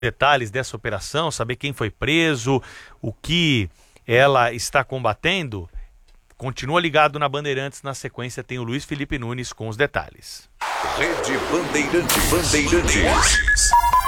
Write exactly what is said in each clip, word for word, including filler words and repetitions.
detalhes dessa operação, saber quem foi preso, o que ela está combatendo, continua ligado na Bandeirantes. Na sequência tem o Luiz Felipe Nunes com os detalhes. Rede Bandeirantes. Bandeirantes.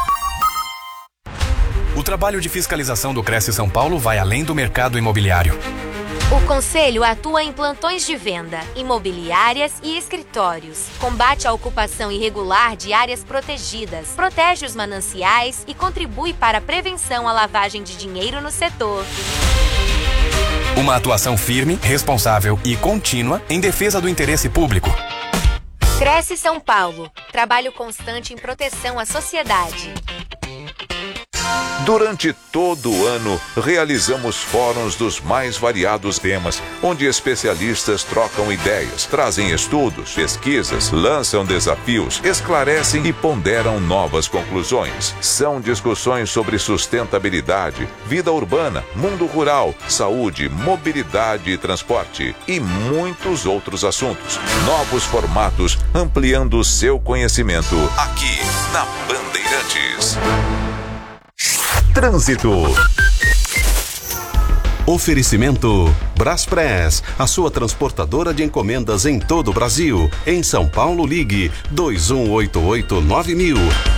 O trabalho de fiscalização do Cresce São Paulo vai além do mercado imobiliário. O Conselho atua em plantões de venda, imobiliárias e escritórios. Combate a ocupação irregular de áreas protegidas, protege os mananciais e contribui para a prevenção à lavagem de dinheiro no setor. Uma atuação firme, responsável e contínua em defesa do interesse público. Cresce São Paulo. Trabalho constante em proteção à sociedade. Durante todo o ano, realizamos fóruns dos mais variados temas, onde especialistas trocam ideias, trazem estudos, pesquisas, lançam desafios, esclarecem e ponderam novas conclusões. São discussões sobre sustentabilidade, vida urbana, mundo rural, saúde, mobilidade e transporte e muitos outros assuntos. Novos formatos, ampliando o seu conhecimento aqui na Bandeirantes. Trânsito. Oferecimento Braspress, a sua transportadora de encomendas em todo o Brasil. Em São Paulo, ligue dois um oito oito nove mil.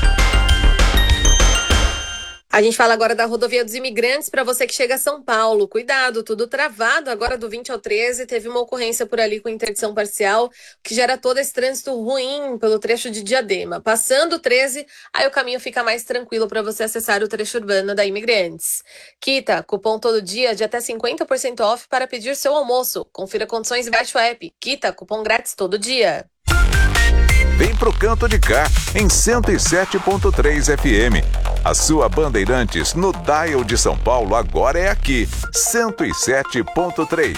A gente fala agora da Rodovia dos Imigrantes para você que chega a São Paulo. Cuidado, tudo travado agora do vinte ao treze. Teve uma ocorrência por ali com interdição parcial que gera todo esse trânsito ruim pelo trecho de Diadema. Passando o treze, aí o caminho fica mais tranquilo para você acessar o trecho urbano da Imigrantes. Quita, cupom todo dia de até cinquenta por cento off para pedir seu almoço. Confira condições e baixe o app. Quita, cupom grátis todo dia. Vem pro canto de cá, em cento e sete ponto três F M. A sua Bandeirantes no dial de São Paulo agora é aqui, cento e sete ponto três.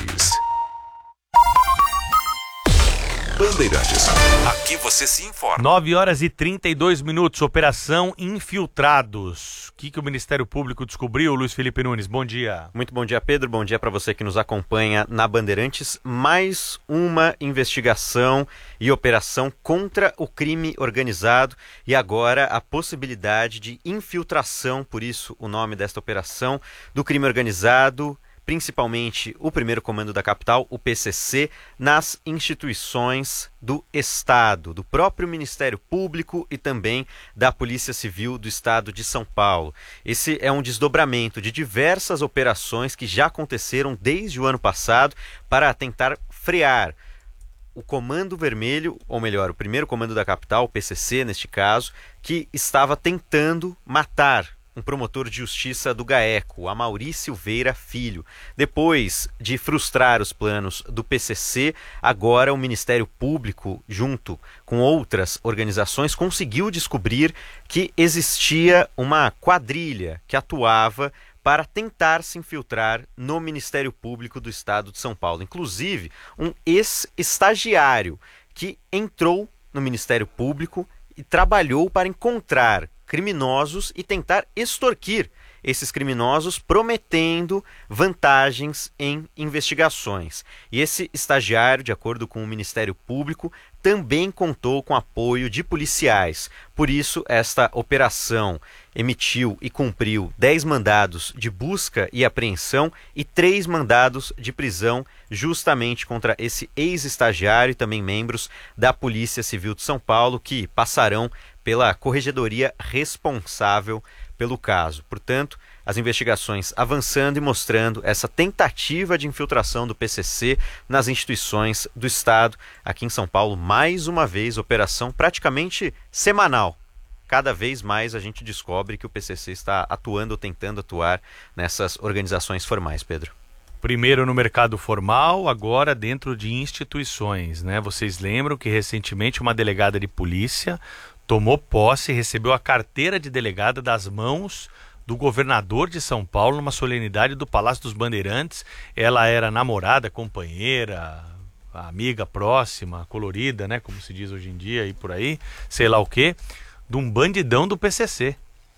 Bandeirantes, aqui você se informa. nove horas e trinta e dois minutos, Operação Infiltrados. O que, que o Ministério Público descobriu, Luiz Felipe Nunes? Bom dia. Muito bom dia, Pedro. Bom dia para você que nos acompanha na Bandeirantes. Mais uma investigação e operação contra o crime organizado e agora a possibilidade de infiltração, por isso o nome desta operação, do crime organizado, principalmente o primeiro comando da capital, o P C C, nas instituições do Estado, do próprio Ministério Público e também da Polícia Civil do Estado de São Paulo. Esse é um desdobramento de diversas operações que já aconteceram desde o ano passado para tentar frear o Comando Vermelho, ou melhor, o primeiro comando da capital, o P C C neste caso, que estava tentando matar um promotor de justiça do GAECO, Amaury Silveira Filho. Depois de frustrar os planos do P C C, agora o Ministério Público, junto com outras organizações, conseguiu descobrir que existia uma quadrilha que atuava para tentar se infiltrar no Ministério Público do Estado de São Paulo. Inclusive, um ex-estagiário que entrou no Ministério Público e trabalhou para encontrar criminosos e tentar extorquir esses criminosos, prometendo vantagens em investigações. E esse estagiário, de acordo com o Ministério Público, também contou com apoio de policiais. Por isso, esta operação emitiu e cumpriu dez mandados de busca e apreensão e três mandados de prisão justamente contra esse ex-estagiário e também membros da Polícia Civil de São Paulo que passarão pela corregedoria responsável pelo caso. Portanto, as investigações avançando e mostrando essa tentativa de infiltração do P C C nas instituições do Estado. Aqui em São Paulo, mais uma vez, operação praticamente semanal. Cada vez mais a gente descobre que o P C C está atuando ou tentando atuar nessas organizações formais, Pedro. Primeiro no mercado formal, agora dentro de instituições, né? Vocês lembram que recentemente uma delegada de polícia tomou posse e recebeu a carteira de delegada das mãos do governador de São Paulo numa solenidade do Palácio dos Bandeirantes. Ela era namorada, companheira, amiga próxima, colorida, né? Como se diz hoje em dia e por aí, sei lá o quê, de um bandidão do P C C.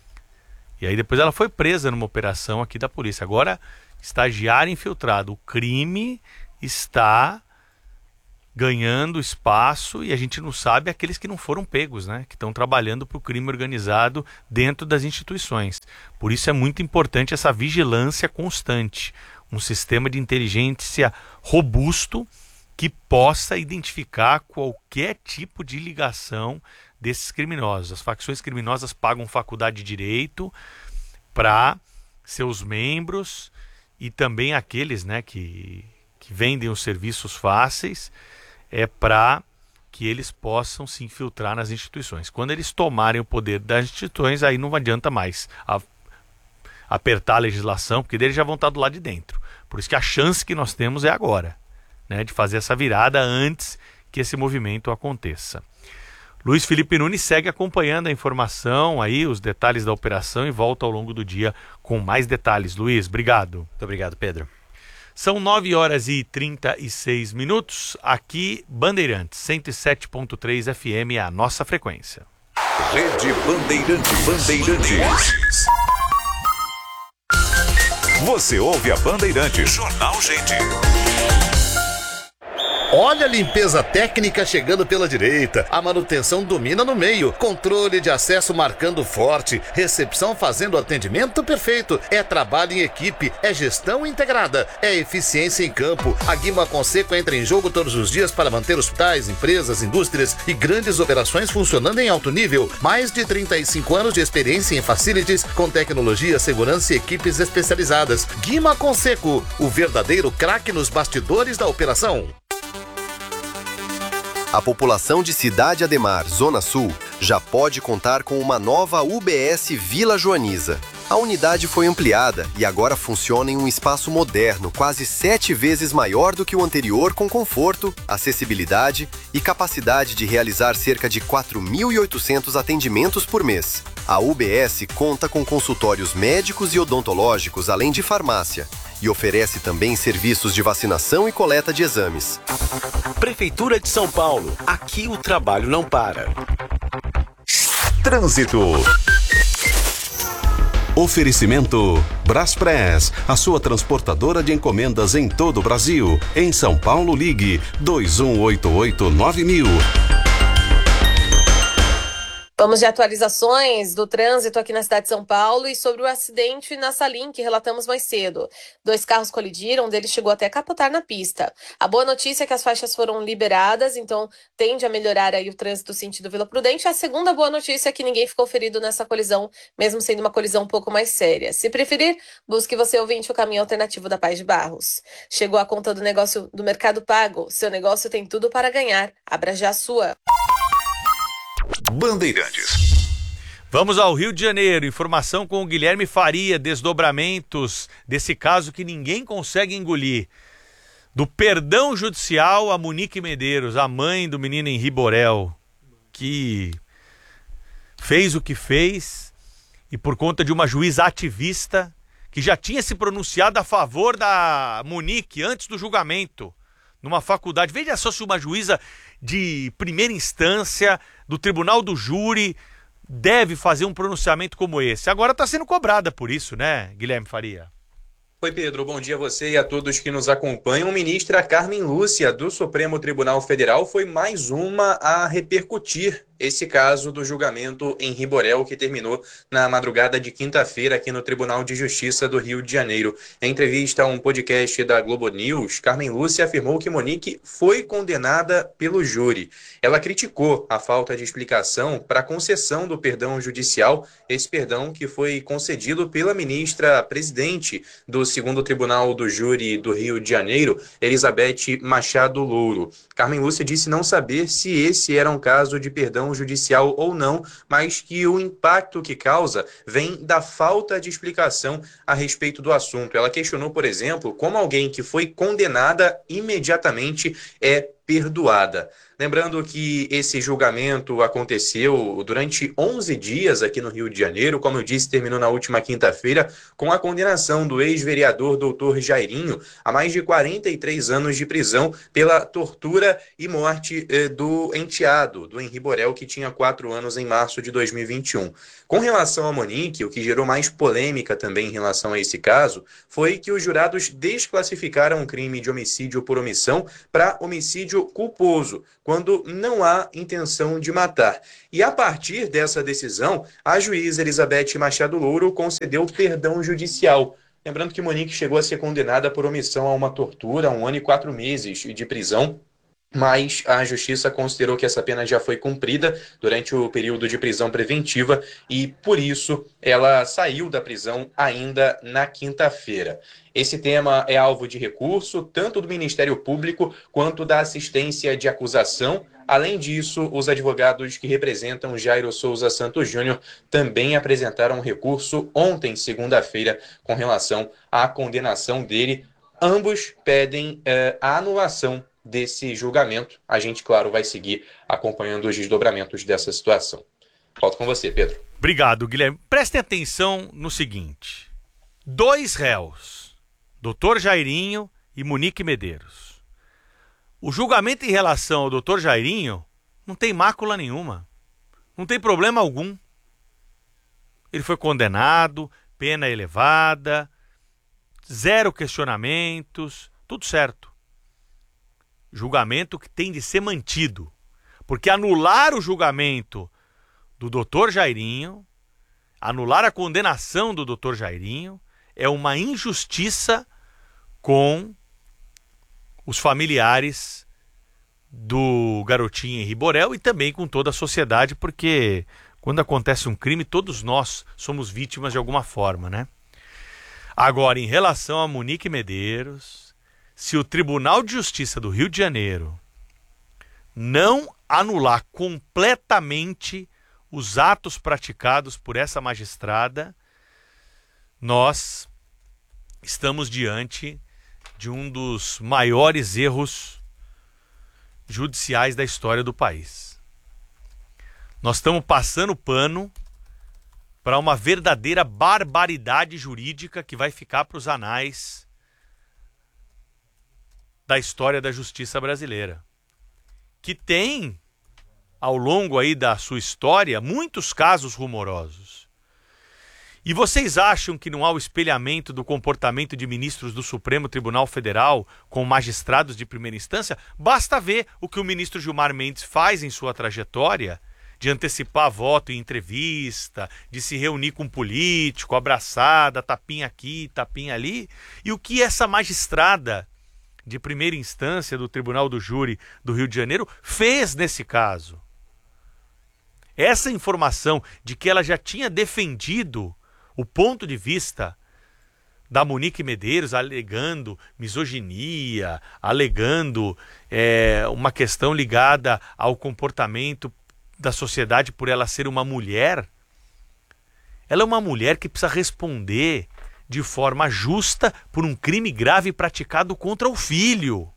E aí depois ela foi presa numa operação aqui da polícia. Agora, estagiário infiltrado. O crime está ganhando espaço e a gente não sabe aqueles que não foram pegos, né? Que estão trabalhando para o crime organizado dentro das instituições. Por isso é muito importante essa vigilância constante, um sistema de inteligência robusto que possa identificar qualquer tipo de ligação desses criminosos. As facções criminosas pagam faculdade de direito para seus membros e também aqueles, né, que, que vendem os serviços fáceis, é para que eles possam se infiltrar nas instituições. Quando eles tomarem o poder das instituições, aí não adianta mais a, apertar a legislação, porque eles já vão estar do lado de dentro. Por isso que a chance que nós temos é agora, né, de fazer essa virada antes que esse movimento aconteça. Luiz Felipe Nunes segue acompanhando a informação, aí os detalhes da operação e volta ao longo do dia com mais detalhes. Luiz, obrigado. Muito obrigado, Pedro. São nove horas e trinta e seis minutos, aqui Bandeirantes, cento e sete ponto três F M é a nossa frequência. Rede Bandeirantes. Bandeirantes. Você ouve a Bandeirantes. Jornal Gente. Olha a limpeza técnica chegando pela direita, a manutenção domina no meio, controle de acesso marcando forte, recepção fazendo atendimento perfeito, é trabalho em equipe, é gestão integrada, é eficiência em campo. A Guima Conceco entra em jogo todos os dias para manter hospitais, empresas, indústrias e grandes operações funcionando em alto nível. Mais de trinta e cinco anos de experiência em facilities com tecnologia, segurança e equipes especializadas. Guima Conceco, o verdadeiro craque nos bastidores da operação. A população de Cidade Ademar, Zona Sul, já pode contar com uma nova U B S Vila Joaniza. A unidade foi ampliada e agora funciona em um espaço moderno, quase sete vezes maior do que o anterior, com conforto, acessibilidade e capacidade de realizar cerca de quatro mil e oitocentos atendimentos por mês. A U B S conta com consultórios médicos e odontológicos, além de farmácia, e oferece também serviços de vacinação e coleta de exames. Prefeitura de São Paulo. Aqui o trabalho não para. Trânsito. Oferecimento Braspress, a sua transportadora de encomendas em todo o Brasil. Em São Paulo, ligue dois um oito oito nove mil. Vamos de atualizações do trânsito aqui na cidade de São Paulo e sobre o acidente na Salim, que relatamos mais cedo. Dois carros colidiram, um deles chegou até a capotar na pista. A boa notícia é que as faixas foram liberadas, então tende a melhorar aí o trânsito sentido Vila Prudente. A segunda boa notícia é que ninguém ficou ferido nessa colisão, mesmo sendo uma colisão um pouco mais séria. Se preferir, busque você, ouvinte, o caminho alternativo da Paz de Barros. Chegou a conta do negócio do Mercado Pago. Seu negócio tem tudo para ganhar. Abra já a sua. Bandeirantes. Vamos ao Rio de Janeiro, informação com o Guilherme Faria, desdobramentos desse caso que ninguém consegue engolir. Do perdão judicial a Monique Medeiros, a mãe do menino Henri Borel, que fez o que fez e por conta de uma juíza ativista que já tinha se pronunciado a favor da Monique antes do julgamento, numa faculdade. Veja só se uma juíza de primeira instância do Tribunal do Júri deve fazer um pronunciamento como esse. Agora está sendo cobrada por isso, né, Guilherme Faria? Oi, Pedro. Bom dia a você e a todos que nos acompanham. Ministra Carmen Lúcia, do Supremo Tribunal Federal, foi mais uma a repercutir esse caso do julgamento Henri Borel, que terminou na madrugada de quinta-feira aqui no Tribunal de Justiça do Rio de Janeiro. Em entrevista a um podcast da Globo News, Carmen Lúcia afirmou que Monique foi condenada pelo júri. Ela criticou a falta de explicação para a concessão do perdão judicial, esse perdão que foi concedido pela ministra presidente do segundo Tribunal do Júri do Rio de Janeiro, Elizabeth Machado Louro. Carmen Lúcia disse não saber se esse era um caso de perdão judicial ou não, mas que o impacto que causa vem da falta de explicação a respeito do assunto. Ela questionou, por exemplo, como alguém que foi condenada imediatamente é perdoada. Lembrando que esse julgamento aconteceu durante onze dias aqui no Rio de Janeiro, como eu disse, terminou na última quinta-feira, com a condenação do ex-vereador doutor Jairinho a mais de quarenta e três anos de prisão pela tortura e morte eh, do enteado, do Henri Borel, que tinha quatro anos em março de dois mil e vinte e um. Com relação a Monique, o que gerou mais polêmica também em relação a esse caso, foi que os jurados desclassificaram o crime de homicídio por omissão para homicídio homicídio culposo, quando não há intenção de matar. E a partir dessa decisão, a juíza Elizabeth Machado Louro concedeu perdão judicial. Lembrando que Monique chegou a ser condenada por omissão a uma tortura, um ano e quatro meses de prisão, mas a justiça considerou que essa pena já foi cumprida durante o período de prisão preventiva e, por isso, ela saiu da prisão ainda na quinta-feira. Esse tema é alvo de recurso tanto do Ministério Público quanto da assistência de acusação. Além disso, os advogados que representam Jairo Souza Santos Júnior também apresentaram um recurso ontem, segunda-feira, com relação à condenação dele. Ambos pedem eh, a anulação desse julgamento. A gente, claro, vai seguir acompanhando os desdobramentos dessa situação. Volto com você, Pedro. Obrigado, Guilherme. Prestem atenção no seguinte. Dois réus, doutor Jairinho e Monique Medeiros. O julgamento em relação ao doutor Jairinho não tem mácula nenhuma. Não tem problema algum. Ele foi condenado, pena elevada, zero questionamentos, tudo certo. Julgamento que tem de ser mantido. Porque anular o julgamento do doutor Jairinho, anular a condenação do doutor Jairinho, é uma injustiça com os familiares do garotinho Henri Borel e também com toda a sociedade, porque quando acontece um crime, todos nós somos vítimas de alguma forma, né? Agora, em relação a Monique Medeiros, se o Tribunal de Justiça do Rio de Janeiro não anular completamente os atos praticados por essa magistrada, nós estamos diante de um dos maiores erros judiciais da história do país. Nós estamos passando pano para uma verdadeira barbaridade jurídica que vai ficar para os anais da história da justiça brasileira, que tem, ao longo aí da sua história, muitos casos rumorosos. E vocês acham que não há o espelhamento do comportamento de ministros do Supremo Tribunal Federal com magistrados de primeira instância? Basta ver o que o ministro Gilmar Mendes faz em sua trajetória, de antecipar voto em entrevista, de se reunir com um político, abraçada, tapinha aqui, tapinha ali, e o que essa magistrada de primeira instância do Tribunal do Júri do Rio de Janeiro fez nesse caso. Essa informação de que ela já tinha defendido o ponto de vista da Monique Medeiros, alegando misoginia, alegando é, uma questão ligada ao comportamento da sociedade por ela ser uma mulher, ela é uma mulher que precisa responder de forma justa por um crime grave praticado contra o filho.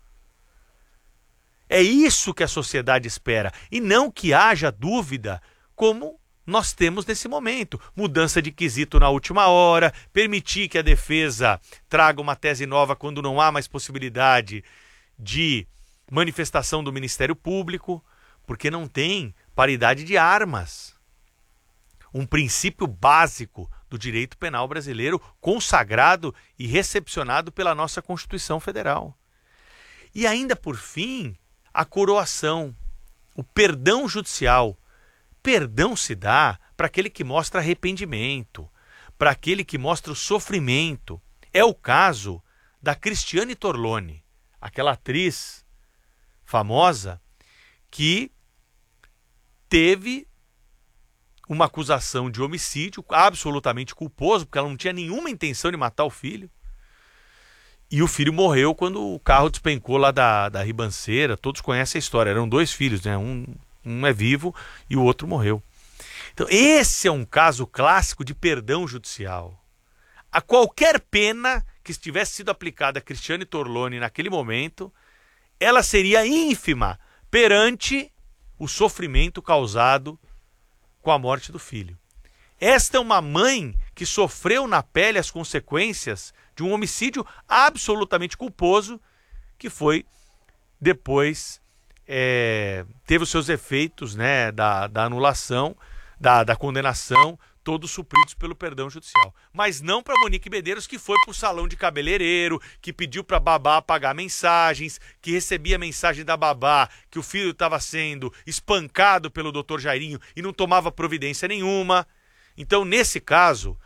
É isso que a sociedade espera, e não que haja dúvida, como nós temos nesse momento. Mudança de quesito na última hora, permitir que a defesa traga uma tese nova quando não há mais possibilidade de manifestação do Ministério Público, porque não tem paridade de armas. Um princípio básico do direito penal brasileiro, consagrado e recepcionado pela nossa Constituição Federal. E ainda por fim, a coroação, o perdão judicial. Perdão se dá para aquele que mostra arrependimento, para aquele que mostra o sofrimento. É o caso da Cristiane Torlone, aquela atriz famosa que teve uma acusação de homicídio absolutamente culposo, porque ela não tinha nenhuma intenção de matar o filho. E o filho morreu quando o carro despencou lá da, da ribanceira. Todos conhecem a história. Eram dois filhos, né? Um, um é vivo e o outro morreu. Então, esse é um caso clássico de perdão judicial. A qualquer pena que tivesse sido aplicada a Cristiane Torlone naquele momento, ela seria ínfima perante o sofrimento causado com a morte do filho. Esta é uma mãe que sofreu na pele as consequências de um homicídio absolutamente culposo, que foi depois é, teve os seus efeitos, né, da, da anulação, da, da condenação, todos supridos pelo perdão judicial. Mas não para Monique Medeiros, que foi para o salão de cabeleireiro, que pediu para a babá apagar mensagens, que recebia mensagem da babá que o filho estava sendo espancado pelo doutor Jairinho e não tomava providência nenhuma. Então, nesse caso,